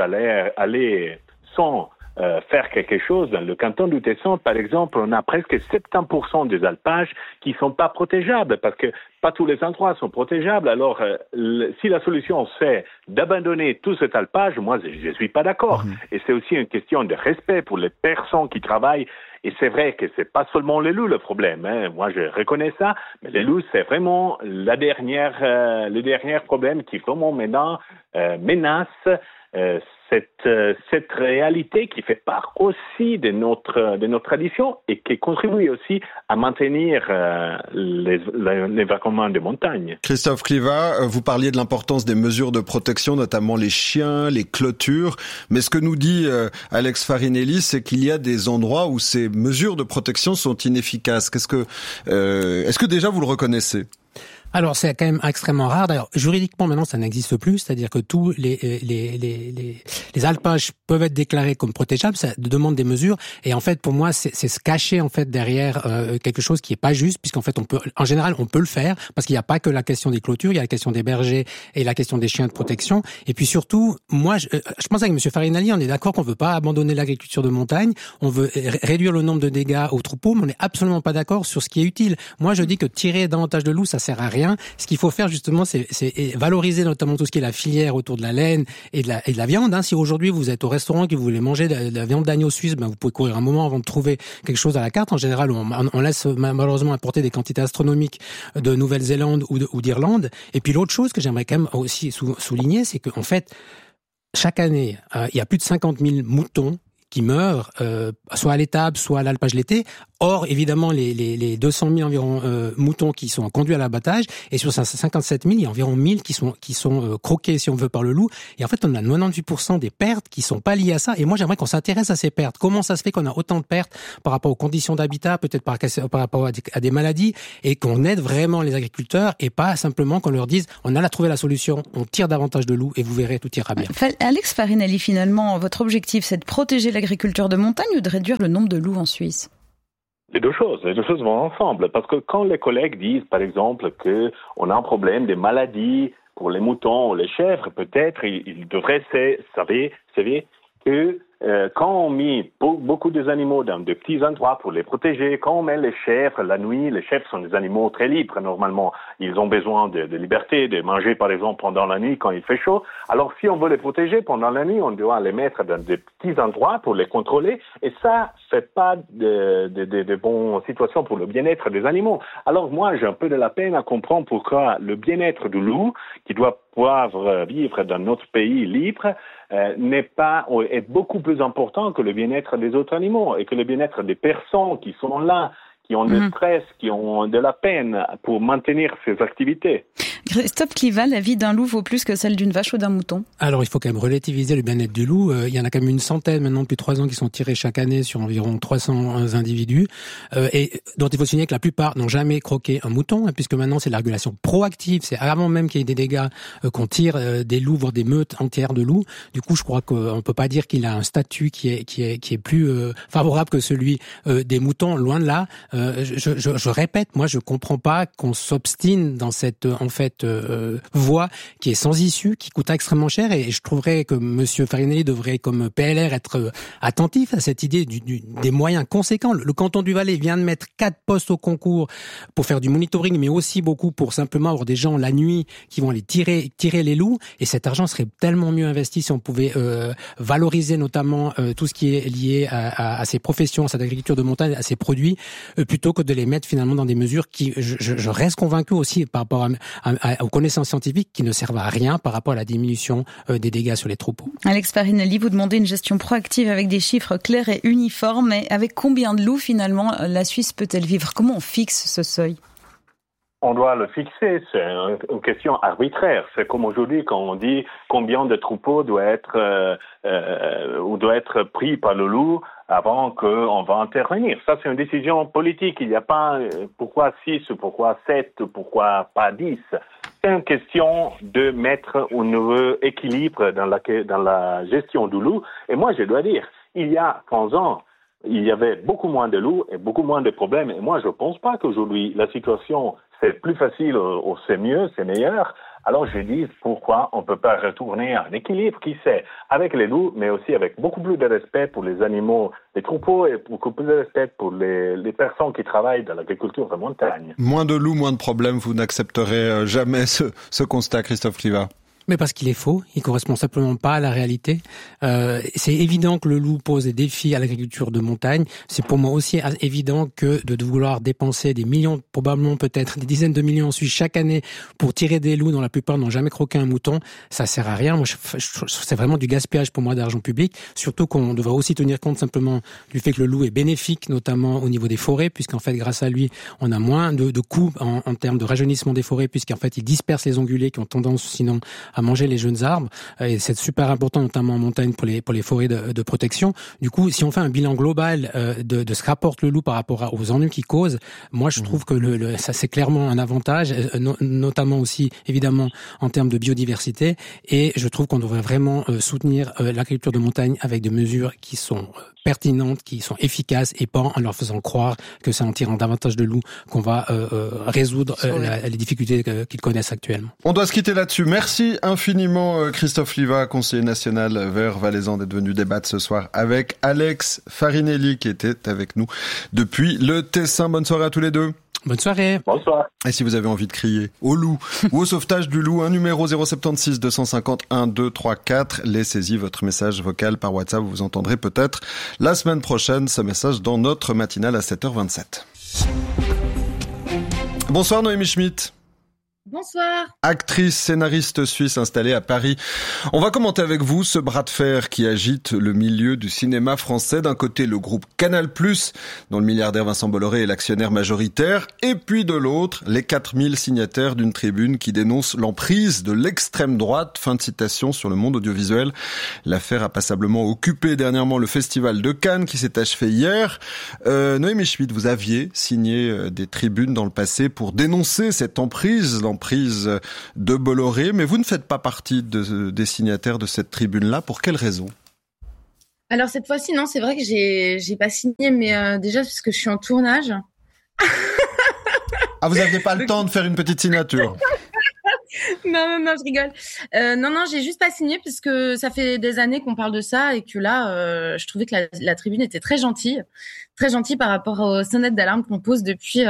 aller sans faire quelque chose. Dans le canton du Tesson, par exemple, on a presque 70% des alpages qui sont pas protégeables parce que pas tous les endroits sont protégeables. Alors, si la solution c'est d'abandonner tout cet alpage, moi, je suis pas d'accord. Et c'est aussi une question de respect pour les personnes qui travaillent. Et c'est vrai que c'est pas seulement les loups le problème, hein. Moi, je reconnais ça, mais les loups, c'est vraiment le dernier problème qui vraiment maintenant menace cette réalité qui fait part aussi de notre tradition et qui contribue aussi à maintenir l'évacuement des montagnes. Christophe Clivaz, vous parliez de l'importance des mesures de protection, notamment les chiens, les clôtures. Mais ce que nous dit Alex Farinelli, c'est qu'il y a des endroits où ces mesures de protection sont inefficaces. Est-ce que déjà vous le reconnaissez ? Alors c'est quand même extrêmement rare. D'ailleurs, juridiquement maintenant ça n'existe plus, c'est-à-dire que tous les alpages peuvent être déclarés comme protégeables. Ça demande des mesures. Et en fait, pour moi, c'est se cacher en fait derrière quelque chose qui est pas juste, puisqu'en fait en général on peut le faire parce qu'il n'y a pas que la question des clôtures, il y a la question des bergers et la question des chiens de protection. Et puis surtout, moi, je pense avec M. Farinelli, on est d'accord qu'on veut pas abandonner l'agriculture de montagne, on veut réduire le nombre de dégâts aux troupeaux, mais on n'est absolument pas d'accord sur ce qui est utile. Moi, je dis que tirer davantage de loups, ça sert à rien. Ce qu'il faut faire justement, c'est valoriser notamment tout ce qui est la filière autour de la laine et de la viande. Si aujourd'hui vous êtes au restaurant et que vous voulez manger de la viande d'agneau suisse, vous pouvez courir un moment avant de trouver quelque chose à la carte. En général, on laisse malheureusement importer des quantités astronomiques de Nouvelle-Zélande ou d'Irlande. Et puis l'autre chose que j'aimerais quand même aussi souligner, c'est qu'en fait, chaque année, il y a plus de 50 000 moutons qui meurent, soit à l'étable, soit à l'alpage l'été. Or, évidemment, les 200 000 environ moutons qui sont conduits à l'abattage, et sur ces 57 000, il y a environ 1000 qui sont croqués, si on veut, par le loup. Et en fait, on a 98% des pertes qui sont pas liées à ça. Et moi, j'aimerais qu'on s'intéresse à ces pertes. Comment ça se fait qu'on a autant de pertes par rapport aux conditions d'habitat, peut-être par rapport à des maladies, et qu'on aide vraiment les agriculteurs, et pas simplement qu'on leur dise on a trouvé la solution, on tire davantage de loups, et vous verrez, tout ira bien. Alex Farinelli, finalement, votre objectif, c'est de protéger l'agriculture de montagne ou de réduire le nombre de loups en Suisse ? Les deux choses vont ensemble. Parce que quand les collègues disent, par exemple, qu'on a un problème de maladies pour les moutons ou les chèvres, peut-être ils devraient savoir que quand on met beaucoup des animaux dans de petits endroits pour les protéger, quand on met les chèvres la nuit, les chèvres sont des animaux très libres normalement. Ils ont besoin de liberté, de manger par exemple pendant la nuit quand il fait chaud. Alors si on veut les protéger pendant la nuit, on doit les mettre dans de petits endroits pour les contrôler. Et ça, c'est pas de bonnes situations pour le bien-être des animaux. Alors moi, j'ai un peu de la peine à comprendre pourquoi le bien-être du loup, qui doit pouvoir vivre dans notre pays libre, est beaucoup plus important que le bien-être des autres animaux et que le bien-être des personnes qui sont là, qui ont du stress, qui ont de la peine pour maintenir ces activités. Christophe Clivat, la vie d'un loup vaut plus que celle d'une vache ou d'un mouton? Alors, il faut quand même relativiser le bien-être du loup. Il y en a quand même une centaine, maintenant depuis 3 ans, qui sont tirés chaque année sur environ 300 individus, et dont il faut souligner que la plupart n'ont jamais croqué un mouton, puisque maintenant c'est la régulation proactive. C'est avant même qu'il y ait des dégâts qu'on tire des loups, voire des meutes entières de loups. Du coup, je crois qu'on peut pas dire qu'il a un statut qui est plus favorable que celui des moutons. Loin de là. Je répète, moi je comprends pas qu'on s'obstine dans cette voie qui est sans issue, qui coûte extrêmement cher, et je trouverais que Monsieur Farinelli devrait, comme PLR, être attentif à cette idée des moyens conséquents. Le canton du Valais vient de mettre 4 postes au concours pour faire du monitoring, mais aussi beaucoup pour simplement avoir des gens la nuit qui vont aller tirer les loups, et cet argent serait tellement mieux investi si on pouvait valoriser notamment tout ce qui est lié à ces professions, à cette agriculture de montagne, à ces produits, plutôt que de les mettre finalement dans des mesures qui, je reste convaincu aussi par rapport aux connaissances scientifiques, qui ne servent à rien par rapport à la diminution des dégâts sur les troupeaux. Alex Farinelli, vous demandez une gestion proactive avec des chiffres clairs et uniformes, mais avec combien de loups finalement la Suisse peut-elle vivre? Comment on fixe ce seuil? On doit le fixer, c'est une question arbitraire. C'est comme aujourd'hui quand on dit combien de troupeaux doit être pris par le loup avant qu'on va intervenir. Ça, c'est une décision politique. Il n'y a pas pourquoi 6 ou pourquoi 7 ou pourquoi pas 10. C'est une question de mettre un nouveau équilibre dans la gestion du loup. Et moi, je dois dire, il y a 15 ans, il y avait beaucoup moins de loups et beaucoup moins de problèmes. Et moi, je ne pense pas qu'aujourd'hui, la situation, c'est plus facile ou c'est mieux, c'est meilleur. Alors je dis pourquoi on ne peut pas retourner à un équilibre qui c'est avec les loups, mais aussi avec beaucoup plus de respect pour les animaux, les troupeaux, et beaucoup plus de respect pour les personnes qui travaillent dans l'agriculture de montagne. Moins de loups, moins de problèmes, vous n'accepterez jamais ce constat, Christophe Clivat? Mais parce qu'il est faux, il correspond simplement pas à la réalité. C'est évident que le loup pose des défis à l'agriculture de montagne. C'est pour moi aussi évident que de vouloir dépenser des millions, probablement peut-être des dizaines de millions en Suisse chaque année pour tirer des loups dont la plupart n'ont jamais croqué un mouton, ça sert à rien. Moi, c'est vraiment du gaspillage pour moi d'argent public. Surtout qu'on devrait aussi tenir compte simplement du fait que le loup est bénéfique, notamment au niveau des forêts, puisqu'en fait, grâce à lui, on a moins de coûts en termes de rajeunissement des forêts, puisqu'en fait, il disperse les ongulés qui ont tendance sinon à manger les jeunes arbres, et c'est super important notamment en montagne pour les forêts de protection. Du coup, si on fait un bilan global de ce qu'apporte le loup par rapport aux ennuis qu'il cause, moi je trouve que ça c'est clairement un avantage, notamment aussi évidemment en termes de biodiversité, et je trouve qu'on devrait vraiment soutenir l'agriculture de montagne avec des mesures qui sont pertinentes, qui sont efficaces, et pas en leur faisant croire que c'est en tirant davantage de loups qu'on va résoudre les difficultés qu'ils connaissent actuellement. On doit se quitter là-dessus. Merci infiniment Christophe Clivat, conseiller national Vert valaisan, d'être venu débattre ce soir avec Alex Farinelli qui était avec nous depuis le Tessin. Bonne soirée à tous les deux. Bonne soirée. Bonsoir. Et si vous avez envie de crier au loup ou au sauvetage du loup, un numéro 076 250 1234. Laissez-y votre message vocal par WhatsApp. Vous entendrez peut-être la semaine prochaine ce message dans notre matinale à 7h27. Bonsoir Noémie Schmitt. Bonsoir. Actrice, scénariste suisse installée à Paris. On va commenter avec vous ce bras de fer qui agite le milieu du cinéma français. D'un côté, le groupe Canal+, dont le milliardaire Vincent Bolloré est l'actionnaire majoritaire. Et puis de l'autre, les 4000 signataires d'une tribune qui dénonce l'emprise de l'extrême droite. Fin de citation sur le monde audiovisuel. L'affaire a passablement occupé dernièrement le festival de Cannes qui s'est achevé hier. Noémie Schmitt, vous aviez signé des tribunes dans le passé pour dénoncer cette emprise de Bolloré, mais vous ne faites pas partie des signataires de cette tribune-là. Pour quelle raison ? Alors cette fois-ci, non, c'est vrai que j'ai pas signé, mais déjà parce que je suis en tournage. Ah, vous n'aviez pas le temps de faire une petite signature? Non, je rigole. Non, j'ai juste pas signé parce que ça fait des années qu'on parle de ça et que là, je trouvais que la tribune était très gentille par rapport aux sonnettes d'alarme qu'on pose depuis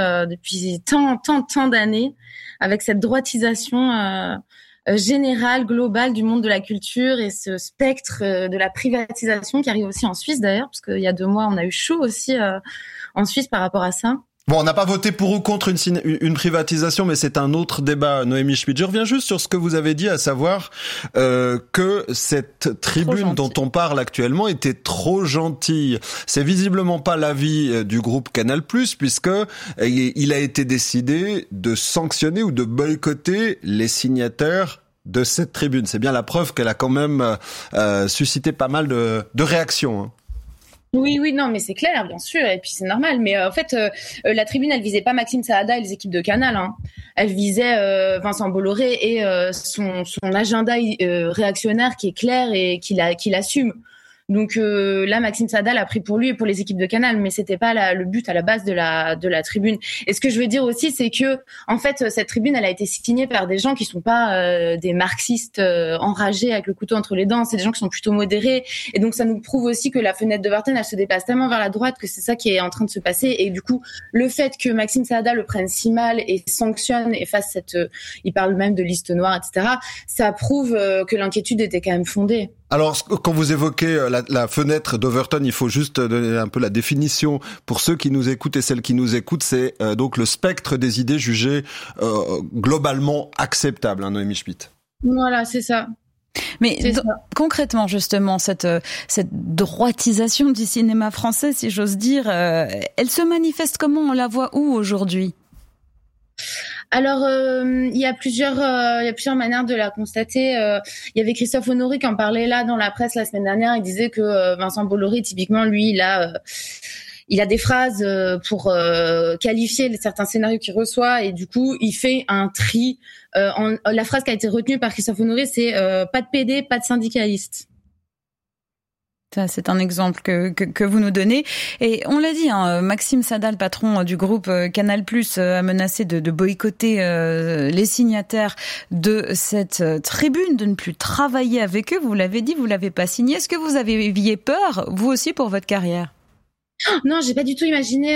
tant d'années, avec cette droitisation générale, globale du monde de la culture et ce spectre de la privatisation qui arrive aussi en Suisse d'ailleurs, parce qu'il y a 2 mois, on a eu chaud aussi en Suisse par rapport à ça. Bon, on n'a pas voté pour ou contre une privatisation, mais c'est un autre débat, Noémie Schmidt. Je reviens juste sur ce que vous avez dit, à savoir que cette tribune dont on parle actuellement était trop gentille. C'est visiblement pas l'avis du groupe Canal+, puisque il a été décidé de sanctionner ou de boycotter les signataires de cette tribune. C'est bien la preuve qu'elle a quand même suscité pas mal de réactions, hein. Oui, non, mais c'est clair, bien sûr, et puis c'est normal. Mais en fait, la tribune, elle visait pas Maxime Saada et les équipes de Canal, hein. Elle visait Vincent Bolloré et son agenda réactionnaire qui est clair et qu'il assume. Donc là, Maxime Saada l'a pris pour lui et pour les équipes de Canal, mais c'était pas le but à la base de la tribune. Et ce que je veux dire aussi, c'est que en fait, cette tribune, elle a été signée par des gens qui sont pas des marxistes enragés avec le couteau entre les dents. C'est des gens qui sont plutôt modérés. Et donc ça nous prouve aussi que la fenêtre d'Overton, elle se déplace tellement vers la droite que c'est ça qui est en train de se passer. Et du coup, le fait que Maxime Saada le prenne si mal et sanctionne et fasse il parle même de liste noire, etc. Ça prouve que l'inquiétude était quand même fondée. Alors, quand vous évoquez la fenêtre d'Overton, il faut juste donner un peu la définition pour ceux qui nous écoutent et celles qui nous écoutent. C'est donc le spectre des idées jugées globalement acceptables, hein, Noémie Schmidt. Voilà, c'est ça. Mais concrètement, justement, cette droitisation du cinéma français, si j'ose dire, elle se manifeste comment? On la voit où aujourd'hui? Alors, il y a plusieurs manières de la constater. Il y avait Christophe Honoré qui en parlait là dans la presse la semaine dernière. Il disait que Vincent Bolloré, typiquement, lui, il a des phrases pour qualifier certains scénarios qu'il reçoit et du coup, il fait un tri. La phrase qui a été retenue par Christophe Honoré, c'est pas de PD, pas de syndicaliste. Ça, c'est un exemple que vous nous donnez. Et on l'a dit, hein, Maxime Saada, le patron du groupe Canal+, a menacé de boycotter les signataires de cette tribune, de ne plus travailler avec eux. Vous l'avez dit, vous l'avez pas signé. Est-ce que vous aviez peur, vous aussi, pour votre carrière? Non, j'ai pas du tout imaginé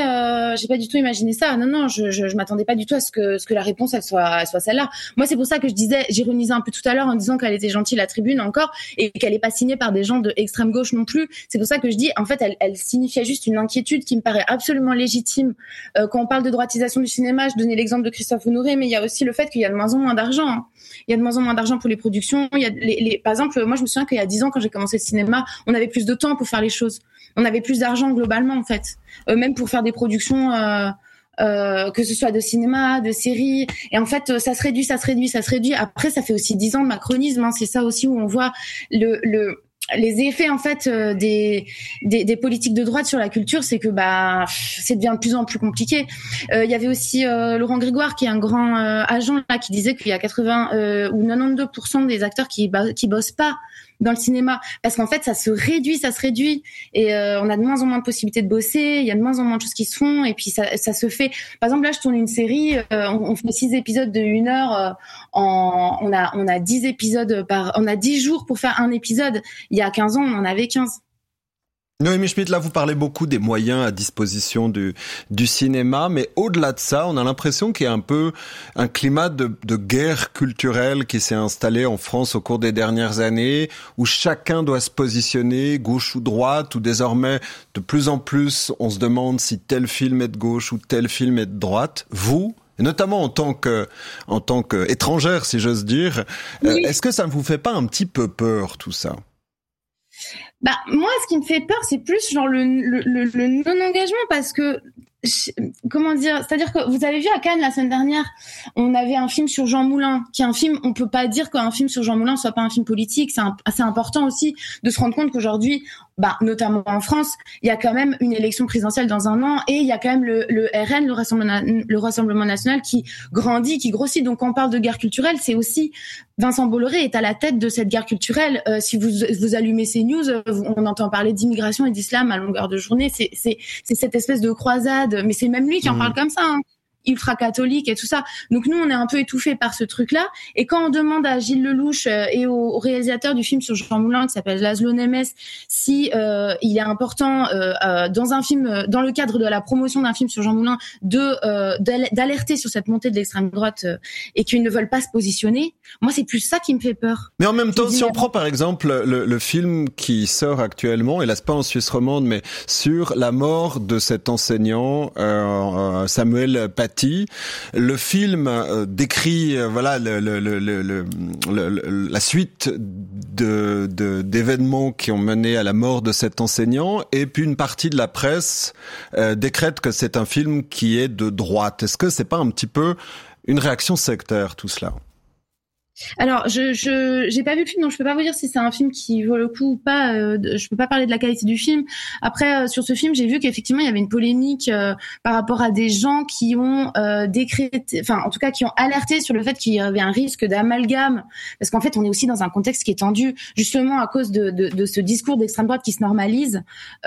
ça. Non, je m'attendais pas du tout à ce que la réponse elle soit celle-là. Moi, c'est pour ça que j'ironisais un peu tout à l'heure en disant qu'elle était gentille la tribune encore et qu'elle est pas signée par des gens de extrême gauche non plus. C'est pour ça que je dis en fait elle signifiait juste une inquiétude qui me paraît absolument légitime. Quand on parle de droitisation du cinéma, je donnais l'exemple de Christophe Honoré, mais il y a aussi le fait qu'il y a de moins en moins d'argent. Hein. Il y a de moins en moins d'argent pour les productions. Il y a par exemple, moi je me souviens qu'il y a 10 ans quand j'ai commencé le cinéma, on avait plus de temps pour faire les choses. On avait plus d'argent globalement en fait, même pour faire des productions, que ce soit de cinéma, de séries. Et en fait, ça se réduit. Après, ça fait aussi 10 ans de macronisme. Hein. C'est ça aussi où on voit les effets en fait des politiques de droite sur la culture, c'est que c'est devient de plus en plus compliqué. Il y avait aussi Laurent Grégoire qui est un grand agent là qui disait qu'il y a 80 ou 92% des acteurs qui bossent pas dans le cinéma parce qu'en fait ça se réduit et on a de moins en moins de possibilités de bosser, il y a de moins en moins de choses qui se font et puis ça se fait. Par exemple là je tourne une série, on fait 6 épisodes de 1 heure, on a 10 épisodes on a 10 jours pour faire un épisode. Il y a 15 ans on en avait 15. Noémie Schmidt, là vous parlez beaucoup des moyens à disposition du cinéma, mais au-delà de ça, on a l'impression qu'il y a un peu un climat de guerre culturelle qui s'est installé en France au cours des dernières années, où chacun doit se positionner, gauche ou droite, où désormais, de plus en plus, on se demande si tel film est de gauche ou tel film est de droite. Vous, et notamment en tant que étrangère, si j'ose dire, oui. Est-ce que ça ne vous fait pas un petit peu peur, tout ça ? Moi, ce qui me fait peur, c'est plus genre le non-engagement parce que, comment dire, c'est-à-dire que vous avez vu à Cannes la semaine dernière, on avait un film sur Jean Moulin, qui est un film, on peut pas dire qu'un film sur Jean Moulin soit pas un film politique, c'est important aussi de se rendre compte qu'aujourd'hui, notamment en France, il y a quand même une élection présidentielle dans un an et il y a quand même le RN, le Rassemblement national qui grandit, qui grossit. Donc quand on parle de guerre culturelle, c'est aussi Vincent Bolloré est à la tête de cette guerre culturelle. Si vous allumez ces news, on entend parler d'immigration et d'islam à longueur de journée. C'est cette espèce de croisade, mais c'est même lui qui en parle comme ça, hein, ultra catholique et tout ça. Donc nous, on est un peu étouffés par ce truc-là. Et quand on demande à Gilles Lelouch et au réalisateur du film sur Jean Moulin, qui s'appelle Laszlo Nemes, si il est important dans un film, dans le cadre de la promotion d'un film sur Jean Moulin, d'alerter sur cette montée de l'extrême droite et qu'ils ne veulent pas se positionner, moi c'est plus ça qui me fait peur. Mais en même temps, si on prend par exemple le film qui sort actuellement, et là c'est pas en Suisse romande, mais sur la mort de cet enseignant Samuel Paty. Le film décrit la suite d'événements qui ont mené à la mort de cet enseignant, et puis une partie de la presse décrète que c'est un film qui est de droite. Est-ce que c'est pas un petit peu une réaction sectaire tout cela ? Alors, j'ai pas vu le film, donc je peux pas vous dire si c'est un film qui vaut le coup ou pas. Je peux pas parler de la qualité du film. Après, sur ce film, j'ai vu qu'effectivement, il y avait une polémique par rapport à des gens qui ont décrété, enfin, en tout cas, qui ont alerté sur le fait qu'il y avait un risque d'amalgame, parce qu'en fait, on est aussi dans un contexte qui est tendu, justement à cause de ce discours d'extrême droite qui se normalise,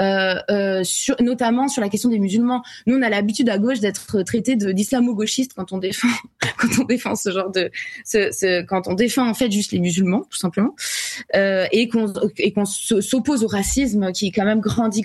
notamment sur la question des musulmans. Nous, on a l'habitude à gauche d'être traité d'islamo-gauchiste quand on défend ce genre quand on défend en fait juste les musulmans tout simplement, et qu'on s'oppose au racisme qui quand même grandit,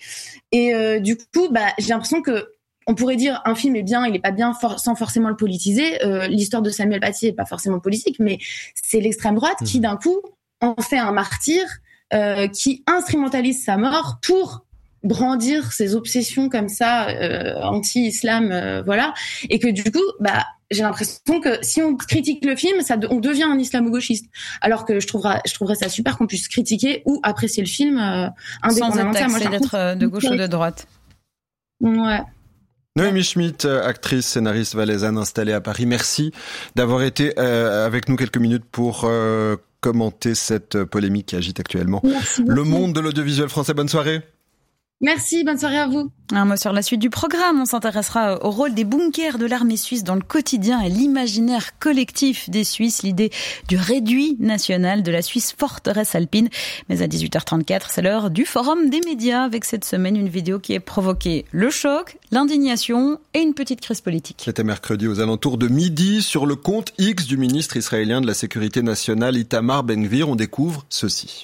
et du coup j'ai l'impression que on pourrait dire un film est bien, il est pas bien sans forcément le politiser. L'histoire de Samuel Paty est pas forcément politique, mais c'est l'extrême droite qui d'un coup en fait un martyr, qui instrumentalise sa mort pour brandir ses obsessions comme ça anti-islam, voilà, et que du coup j'ai l'impression que si on critique le film, on devient un islamo-gauchiste, alors que je trouverais ça super qu'on puisse critiquer ou apprécier le film indépendamment sans être taxé d'être de gauche ou de droite. Ouais. Noémie Schmitt, actrice, scénariste valaisanne installée à Paris, merci d'avoir été avec nous quelques minutes pour commenter cette polémique qui agite actuellement le monde de l'audiovisuel français. Bonne soirée. Merci, bonne soirée à vous. Un mot sur la suite du programme. On s'intéressera au rôle des bunkers de l'armée suisse dans le quotidien et l'imaginaire collectif des Suisses, l'idée du réduit national de la Suisse forteresse alpine. Mais à 18h34, c'est l'heure du forum des médias, avec cette semaine une vidéo qui a provoqué le choc, l'indignation et une petite crise politique. C'était mercredi aux alentours de midi. Sur le compte X du ministre israélien de la Sécurité nationale, Itamar Ben-Gvir, on découvre ceci.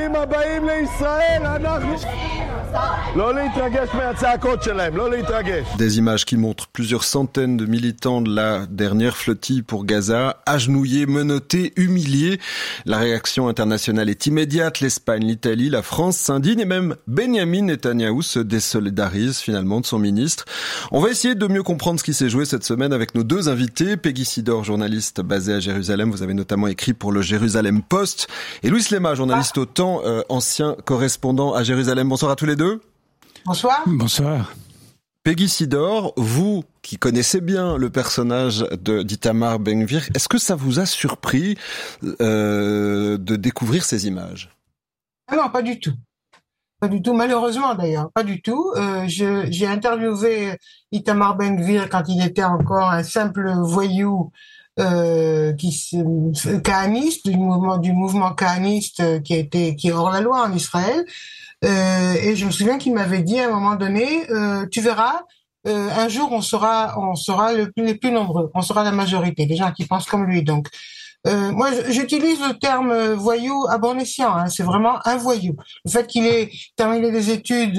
Des images qui montrent plusieurs centaines de militants de la dernière flottille pour Gaza, agenouillés, menottés, humiliés. La réaction internationale est immédiate. L'Espagne, l'Italie, la France s'indignent et même Benjamin Netanyahou se désolidarise finalement de son ministre. On va essayer de mieux comprendre ce qui s'est joué cette semaine avec nos deux invités. Peggy Sidor, journaliste basée à Jérusalem. Vous avez notamment écrit pour le Jérusalem Post. Et Louis Lema, journaliste au Temps, ancien correspondant à Jérusalem. Bonsoir à tous les deux. Bonsoir. Bonsoir. Peggy Sidor, vous qui connaissez bien le personnage d'Itamar Ben-Gvir, est-ce que ça vous a surpris de découvrir ces images ? Non, pas du tout. Pas du tout, malheureusement d'ailleurs, pas du tout. J'ai interviewé Itamar Ben-Gvir quand il était encore un simple voyou kahaniste, du mouvement kahaniste qui est hors la loi en Israël. Et je me souviens qu'il m'avait dit à un moment donné, tu verras, un jour on sera les plus nombreux, on sera la majorité, les gens qui pensent comme lui. Donc, moi j'utilise le terme voyou à bon escient. Hein, c'est vraiment un voyou. Le fait qu'il ait terminé des études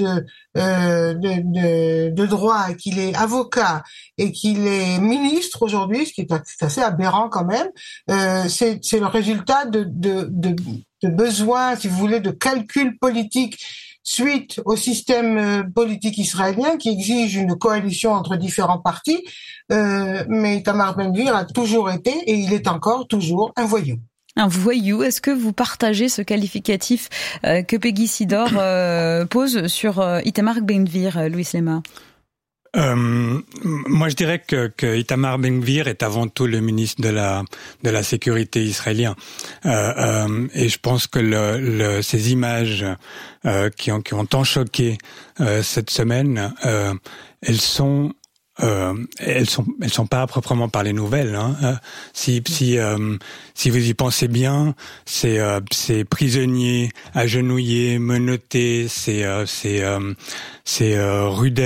de droit, qu'il est avocat et qu'il est ministre aujourd'hui, ce qui est assez aberrant quand même, c'est le résultat de besoin, si vous voulez, de calcul politique suite au système politique israélien qui exige une coalition entre différents partis. Mais Itamar Ben-Gvir a toujours été, et il est encore toujours, un voyou. Un voyou, est-ce que vous partagez ce qualificatif que Peggy Sidor pose sur Itamar Ben-Gvir, Louis Lema ? Moi, je dirais que Itamar Ben-Gvir est avant tout le ministre de la sécurité israélien. Et je pense que ces images qui ont tant choqué cette semaine, elles sont pas à proprement parler nouvelles. Hein. Si vous y pensez bien, ces prisonniers agenouillés, menottés, ces rudels